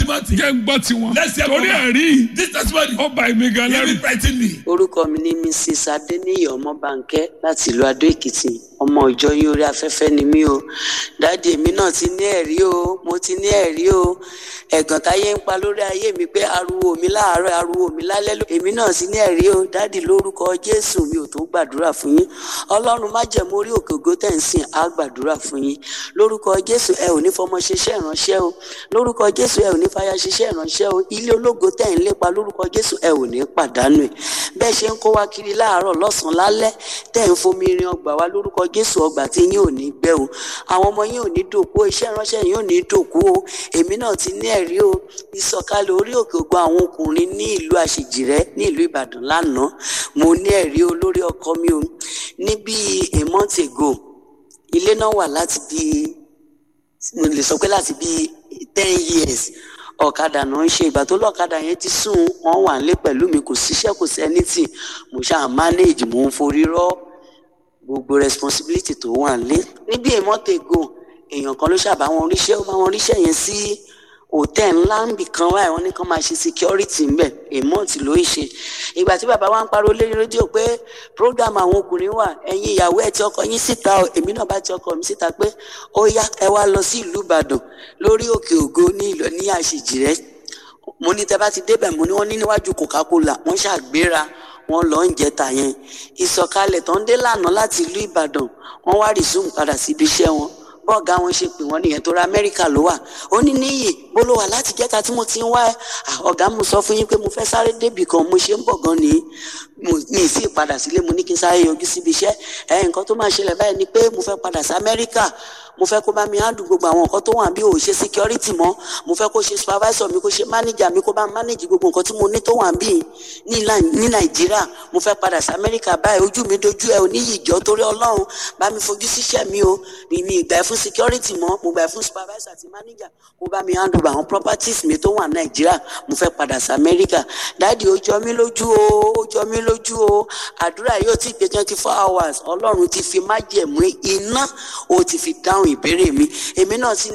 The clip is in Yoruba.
Timothy. jẹ́ ń gbọ́ tiwọn Let's hear torí from her. ẹ̀rí This testimony ó bà mí gan really lẹ́rù. frightened me. Orúkọ mi ni Mrs. Adéníyì Ọmọbánkẹ́ láti ìlú Adó Èkìtì. Ọmọ ìjọ yín orí afẹ́fẹ́ ni mí o. Dáàdì èmi náà ti ní ẹ̀rí o. Mo ti ní ẹ̀rí o. Ẹ̀gàn táyé ń pa lórí ayé mi pé ariwo mi láàárọ̀ ariwo mi lálẹ́ ló. Èmi náà ti ní ẹ̀rí o. Dáàdì lórúkọ Jésù mi ò tó gbàdúrà fún yín. Ọlọ́run májẹ̀mú orí òkè ògo tẹ̀ ń sìn á gbàdúrà fún yín. Lórúkọ Jésù ẹ ò ní fọmọ ṣiṣẹ́ ìránṣẹ́ o. Lórúkọ Jésù ẹ ò ní fàyà ṣiṣẹ́ ìránṣẹ́ o. Ilé ológo tẹ̀ ń lépa lórúkọ Jésù ẹ ò ní pàdánù ẹ̀. Bẹ́ẹ̀ ṣe ń kó wa kiri láàárọ̀ lọ́sàn-án lálẹ́ tẹ̀ ń fomi irin ọgbà wa lórúkọ Jésù ọgbà tí yín ò ní gbẹ o. Àwọn ọmọ yín ò ní dòkú o. Iṣẹ́ ìránṣẹ́ yín ò ní dòkú o. Èmi náà ti ní ẹ̀rí o. Ìsọ̀kalẹ̀ orí òkè ògo àwọn ọkùnrin ní ìlú Àṣejìrẹ́ ní ìlú Ìbàdàn lánàá. Mo ní ẹ̀rí o lórí ọkọ mi o. Ní bí a month ago ilé náà wà láti bí mo lè sọ pé láti bí 10 years. Ọ̀kadà náà ń ṣe ìgbà tó lọ́kadà yẹn ti sùn wọ́n wà nílé pẹ̀lú mi kò síṣẹ́ kò sí anything mo ṣáà manage mo ń forí rọ́ gbogbo responsibility tó wà nílé. Níbi èmọ́tò ègò èèyàn kan ló ṣàbá wọn ríṣẹ́ ó bá wọn ríṣẹ́ yẹn sí hòtẹ́ẹ̀lì ńlá níbì kan wáyé wọn ní kán máa ṣe security ńbẹ̀ èmọ́tì ló ń ṣe. Ìgbà tí bàbá wa ń pariwo lórí rédíò pé program àwọn ọkùnrin wà ẹ̀yin ìyàwó ẹ̀ tí ọkọ yín síta o èmi náà bá ti ọkọ mi síta pé ó yá ẹ wá lọ sí ìlú Ìbàdàn lórí òkè ògo ní Àṣejìrẹ́. Mo ní tẹ́ bá ti débẹ̀ mo ní wọ́n ní níwájú Coca-Cola wọ́n ṣàgbéra wọ́n lọ ń jẹta yẹn. Ìsọ̀kalẹ̀ tó ń dé lánàá láti ìlú Ìbàdàn wọ́n wá resume padà síbi iṣẹ́ wọn. Bọ́ọ̀gá wọn ṣe pè wọ́n nìyẹn tó ra Amẹ́ríkà ló wà. Ó ní Níyì bó ló wà láti jẹ́ta tí mo ti ń wá ẹ. Ọ̀gá mo sọ fún yín pé mo fẹ́ sáré débì kan mo ṣe ń bọ̀ gan ni mi sì padà sílé mo ní kí n sáré yọjú síbi iṣẹ́. Nǹkan tó máa ṣẹlẹ̀ báyìí ni pé mo fẹ́ padà sí Amẹ́ríkà mo fẹ́ kó bá mi handle gbogbo àwọn nǹkan tó wà bí ò ṣe security mọ́ mo fẹ́ kó ṣe supervisor mi kó ṣe manager mi kó bá manage gbogbo nǹkan tí mo ní tó wà bí ní Nàìjíríà mo fẹ́ padà sí Amẹ́ríkà báyìí ojú mi dojú ẹ Oníyì jọ̀ọ́ torí Ọlọ́run bá mi fojú síṣẹ́ mi o mi ìgbà ẹ fún security mọ́ mo gbà ẹ fún supervisor àti manager kó bá mi handle àwọn properties mi tó wà Nàìjíríà mo fẹ́ padà sí Amẹ́ríkà. Dáàdi ó jọ mí lójú o ó jọ mí lójú o àdúrà yóò ti pé 24 hours Ọlọ́run ti fi májẹ̀mú iná ó ti fi dáhùn ìbéèrè mi. Èmi náà ti